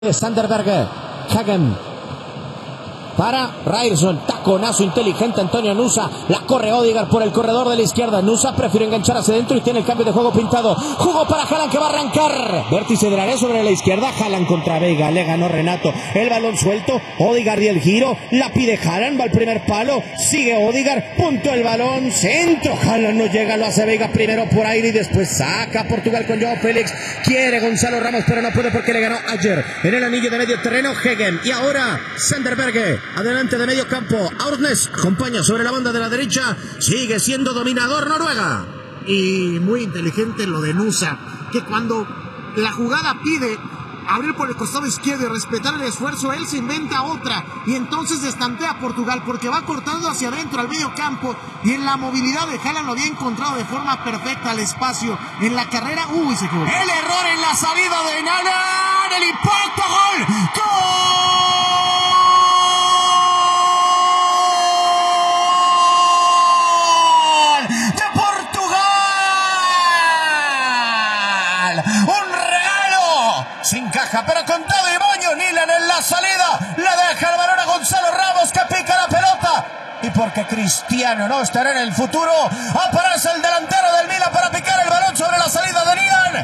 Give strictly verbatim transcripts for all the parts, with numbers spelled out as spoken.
Sander Berge, Hagen para Ryerson, taconazo inteligente Antonio Nusa, la corre Odegaard por el corredor de la izquierda. Nusa prefiere enganchar hacia adentro y tiene el cambio de juego pintado. Jugó para Haaland que va a arrancar. Vértice del área sobre la izquierda. Haaland contra Vega, le ganó Renato. El balón suelto, Odegaard y el giro. La pide Haaland, va al primer palo. Sigue Odegaard, punto el balón. Centro, Haaland no llega, lo hace Vega primero por aire y después saca a Portugal con Joao Félix. Quiere Gonzalo Ramos pero no puede porque le ganó ayer en el anillo de medio terreno Hagen. Y ahora Sander Berge. Adelante de medio campo, Aurnes acompaña sobre la banda de la derecha, sigue siendo dominador Noruega. Y muy inteligente lo de Nusa, que cuando la jugada pide abrir por el costado izquierdo y respetar el esfuerzo, él se inventa otra y entonces estantea a Portugal porque va cortando hacia adentro al medio campo y en la movilidad de Haaland lo había encontrado de forma perfecta al espacio. En la carrera, uy, se equivocó. El error en la salida de Haaland, el impacto, gol, gol. Sin caja, pero con todo y moño, Nilan en la salida, le deja el balón a Gonzalo Ramos que pica la pelota. Y porque Cristiano no estará en el futuro, aparece el delantero del Milan para picar el balón sobre la salida de Nilan.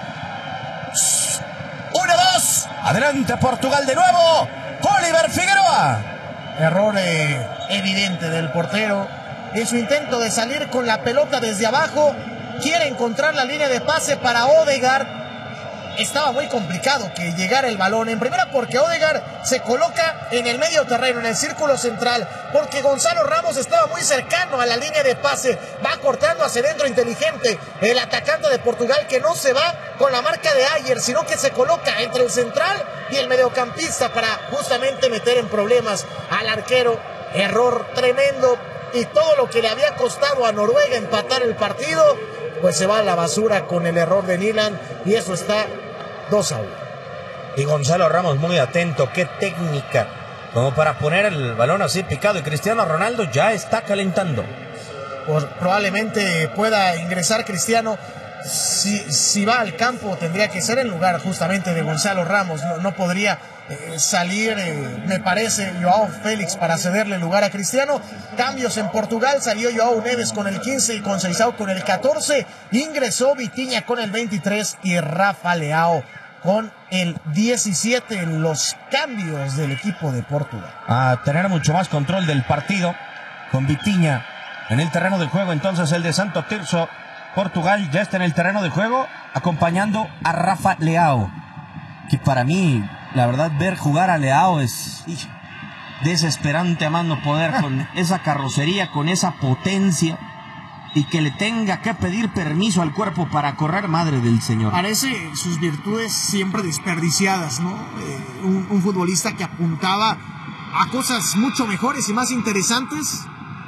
uno dos, adelante Portugal de nuevo, Oliver Figueroa. Error eh, evidente del portero en su intento de salir con la pelota desde abajo, quiere encontrar la línea de pase para Odegaard. Estaba muy complicado que llegara el balón. En primera porque Odegaard se coloca en el medio terreno, en el círculo central, porque Gonzalo Ramos estaba muy cercano a la línea de pase. Va cortando hacia adentro inteligente el atacante de Portugal, que no se va con la marca de Ayer, sino que se coloca entre el central y el mediocampista para justamente meter en problemas al arquero. Error tremendo y todo lo que le había costado a Noruega empatar el partido, pues se va a la basura con el error de Nilan y eso está dos a uno. Y Gonzalo Ramos muy atento, qué técnica, como para poner el balón así picado. Y Cristiano Ronaldo ya está calentando. Pues probablemente pueda ingresar Cristiano. Si, si va al campo tendría que ser en lugar justamente de Gonzalo Ramos. No, no podría eh, salir, eh, me parece, Joao Félix para cederle lugar a Cristiano. Cambios en Portugal, salió Joao Neves con el quince y Conceição con el catorce. Ingresó Vitinha con el veintitrés y Rafa Leao con el diecisiete en los cambios del equipo de Portugal. A tener mucho más control del partido con Vitinha en el terreno de juego. Entonces el de Santo Tirso, Portugal ya está en el terreno de juego acompañando a Rafa Leao, que para mí, la verdad, ver jugar a Leao es desesperante a más no poder, con esa carrocería, con esa potencia, y que le tenga que pedir permiso al cuerpo para correr, madre del señor. Parece sus virtudes siempre desperdiciadas, ¿no? Eh, un, un futbolista que apuntaba a cosas mucho mejores y más interesantes.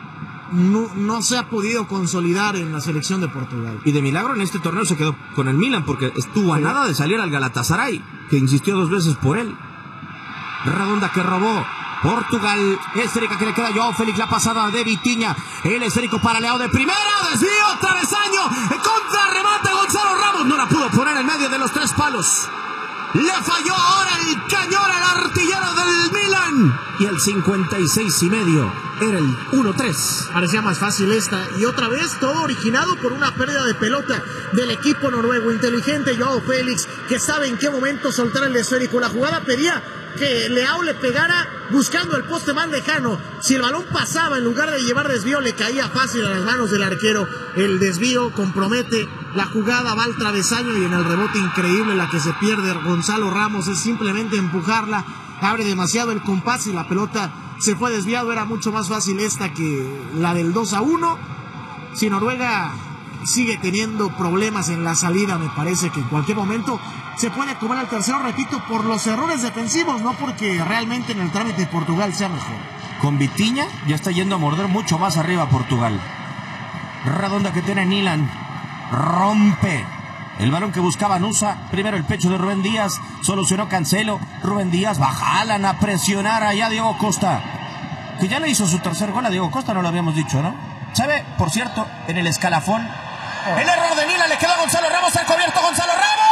No, no se ha podido consolidar en la selección de Portugal. Y de milagro en este torneo se quedó con el Milan, porque estuvo a sí. nada de salir al Galatasaray, que insistió dos veces por él. Redonda que robó Portugal, esférica que le queda a Joao Félix, la pasada de Vitinha, el esférico para Leao de primera, desvío, travesaño, contra remate Gonzalo Ramos, no la pudo poner en medio de los tres palos. Le falló ahora el cañón al artillero del Milan. Y el cincuenta y seis y medio era el uno tres. Parecía más fácil esta. Y otra vez todo originado por una pérdida de pelota del equipo noruego. Inteligente Joao Félix, que sabe en qué momento soltar el esférico. La jugada pedía que Leao le pegara buscando el poste más lejano. Si el balón pasaba, en lugar de llevar desvío, le caía fácil a las manos del arquero. El desvío compromete, la jugada va al travesaño y en el rebote increíble la que se pierde Gonzalo Ramos es simplemente empujarla, abre demasiado el compás y la pelota se fue desviado. Era mucho más fácil esta que la del dos a uno. Si Noruega sigue teniendo problemas en la salida, me parece que en cualquier momento se puede comer al tercero, repito, por los errores defensivos, no porque realmente en el trámite de Portugal sea mejor. Con Vitinha ya está yendo a morder mucho más arriba Portugal. Redonda que tiene Nilan, rompe el balón que buscaba Nusa, primero el pecho de Rubén Díaz, solucionó Cancelo, Rubén Díaz, bajalan a presionar allá a Diego Costa, que ya le hizo su tercer gol a Diego Costa, no lo habíamos dicho, ¿no? ¿Sabe? Por cierto, en el escalafón, el error de Nilan le quedó a Gonzalo Ramos, al cubierto Gonzalo Ramos.